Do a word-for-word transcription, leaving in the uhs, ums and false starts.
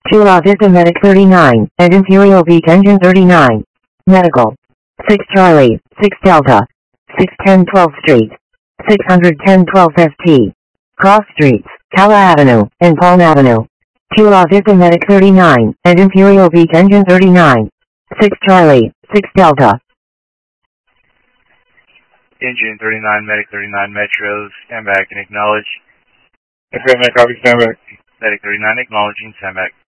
Chula Vista Medic thirty-nine, and Imperial Beach Engine thirty-nine. Medical. six Charlie, six Delta. six ten twelfth Street. six ten twelfth F T. Cross Streets, Cala Avenue, and Palm Avenue. Chula Vista Medic thirty-nine, and Imperial Beach Engine thirty-nine. six Charlie, six Delta. Engine thirty-nine, Medic thirty-nine, Metro, stand back and acknowledge. Affirmative, copy, stand back. Medic thirty-nine, acknowledging, stand back.